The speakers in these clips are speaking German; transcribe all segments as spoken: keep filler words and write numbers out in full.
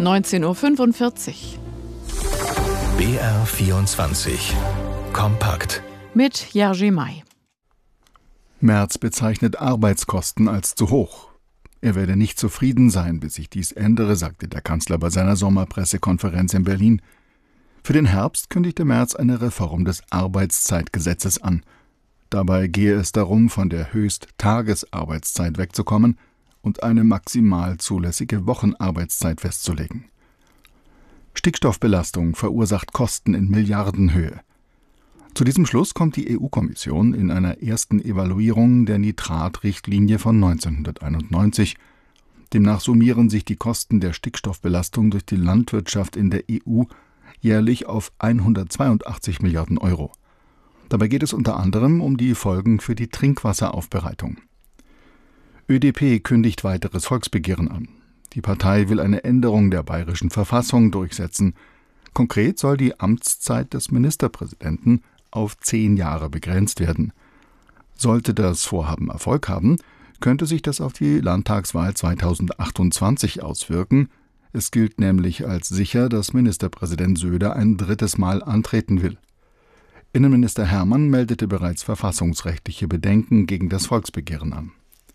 neunzehn Uhr fünfundvierzig. B R vierundzwanzig. Kompakt. Mit Jerzy May. Merz bezeichnet Arbeitskosten als zu hoch. Er werde nicht zufrieden sein, bis sich dies ändere, sagte der Kanzler bei seiner Sommerpressekonferenz in Berlin. Für den Herbst kündigte Merz eine Reform des Arbeitszeitgesetzes an. Dabei gehe es darum, von der Höchsttagesarbeitszeit wegzukommen und eine maximal zulässige Wochenarbeitszeit festzulegen. Stickstoffbelastung verursacht Kosten in Milliardenhöhe. Zu diesem Schluss kommt die E U-Kommission in einer ersten Evaluierung der Nitratrichtlinie von neunzehnhunderteinundneunzig. Demnach summieren sich die Kosten der Stickstoffbelastung durch die Landwirtschaft in der E U jährlich auf hundertzweiundachtzig Milliarden Euro. Dabei geht es unter anderem um die Folgen für die Trinkwasseraufbereitung. Ö D P kündigt weiteres Volksbegehren an. Die Partei will eine Änderung der bayerischen Verfassung durchsetzen. Konkret soll die Amtszeit des Ministerpräsidenten auf zehn Jahre begrenzt werden. Sollte das Vorhaben Erfolg haben, könnte sich das auf die Landtagswahl zweitausendachtundzwanzig auswirken. Es gilt nämlich als sicher, dass Ministerpräsident Söder ein drittes Mal antreten will. Innenminister Hermann meldete bereits verfassungsrechtliche Bedenken gegen das Volksbegehren an.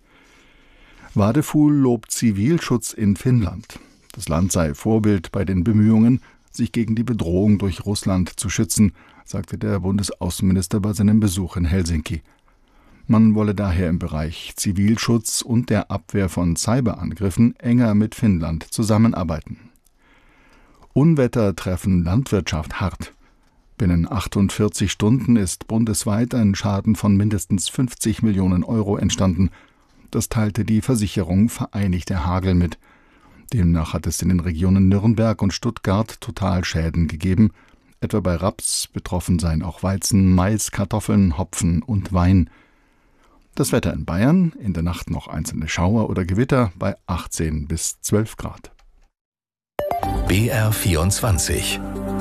Wadefuhl lobt Zivilschutz in Finnland. Das Land sei Vorbild bei den Bemühungen, sich gegen die Bedrohung durch Russland zu schützen, sagte der Bundesaußenminister bei seinem Besuch in Helsinki. Man wolle daher im Bereich Zivilschutz und der Abwehr von Cyberangriffen enger mit Finnland zusammenarbeiten. Unwetter treffen Landwirtschaft hart. Binnen achtundvierzig Stunden ist bundesweit ein Schaden von mindestens fünfzig Millionen Euro entstanden. Das teilte die Versicherung Vereinigter Hagel mit. Demnach hat es in den Regionen Nürnberg und Stuttgart Totalschäden gegeben. Etwa bei Raps, betroffen seien auch Weizen, Mais, Kartoffeln, Hopfen und Wein. Das Wetter in Bayern, in der Nacht noch einzelne Schauer oder Gewitter bei achtzehn bis zwölf Grad. B R vierundzwanzig.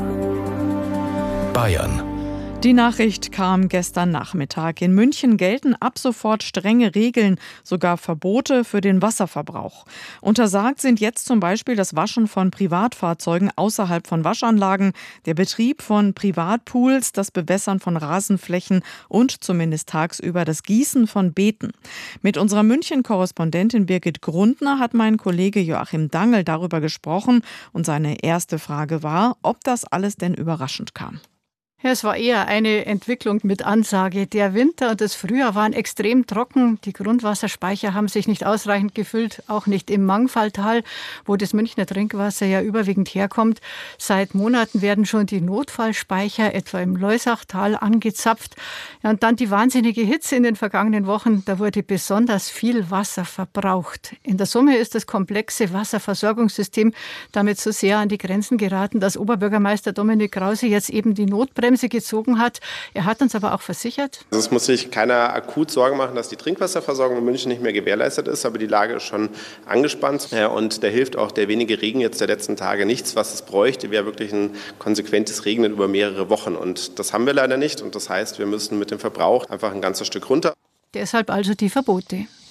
Bayern. Die Nachricht kam gestern Nachmittag. In München gelten ab sofort strenge Regeln, sogar Verbote für den Wasserverbrauch. Untersagt sind jetzt zum Beispiel das Waschen von Privatfahrzeugen außerhalb von Waschanlagen, der Betrieb von Privatpools, das Bewässern von Rasenflächen und zumindest tagsüber das Gießen von Beeten. Mit unserer München-Korrespondentin Birgit Grundner hat mein Kollege Joachim Dangel darüber gesprochen und seine erste Frage war, ob das alles denn überraschend kam. Ja, es war eher eine Entwicklung mit Ansage. Der Winter und das Frühjahr waren extrem trocken. Die Grundwasserspeicher haben sich nicht ausreichend gefüllt, auch nicht im Mangfalltal, wo das Münchner Trinkwasser ja überwiegend herkommt. Seit Monaten werden schon die Notfallspeicher, etwa im Loisachtal, angezapft. Ja, und dann die wahnsinnige Hitze in den vergangenen Wochen. Da wurde besonders viel Wasser verbraucht. In der Summe ist das komplexe Wasserversorgungssystem damit so sehr an die Grenzen geraten, dass Oberbürgermeister Dominik Krause jetzt eben die Notbremse gezogen hat. Er hat uns aber auch versichert. Also es muss sich keiner akut Sorgen machen, dass die Trinkwasserversorgung in München nicht mehr gewährleistet ist, aber die Lage ist schon angespannt und da hilft auch der wenige Regen jetzt der letzten Tage nichts. Was es bräuchte, wäre wirklich ein konsequentes Regnen über mehrere Wochen und das haben wir leider nicht und das heißt, wir müssen mit dem Verbrauch einfach ein ganzes Stück runter. Deshalb also die Verbote.